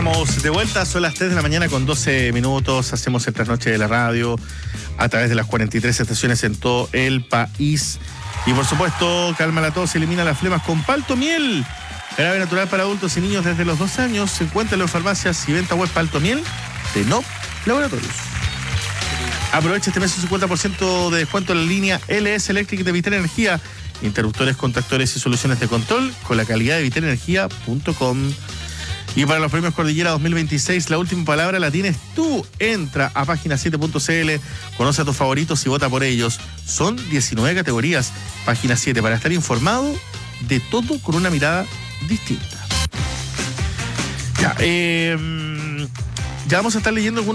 Estamos de vuelta, son las 3 de la mañana con 12 minutos. Hacemos el trasnoche de la radio a través de las 43 estaciones en todo el país. Y por supuesto, calma la tos, elimina las flemas con Palto Miel. Jarabe natural para adultos y niños desde los 2 años. Se encuentra en farmacias y venta web Palto Miel de No Laboratorios. Aprovecha este mes un 50% de descuento en la línea LS Electric de Vital Energía. Interruptores, contactores y soluciones de control con la calidad de vitalenergia.com. Y para los premios Cordillera 2026, la última palabra la tienes tú. Entra a página7.cl, conoce a tus favoritos y vota por ellos. Son 19 categorías. Página 7, para estar informado de todo con una mirada distinta. Ya vamos a estar leyendo